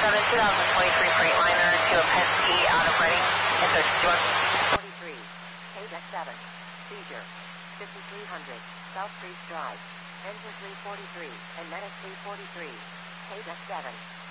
2023 Freightliner to a Penske out of Reading, and 43, KDEC 7, seizure, 5300, South Creek Drive, engine 343, and medic 343, KDEC 7.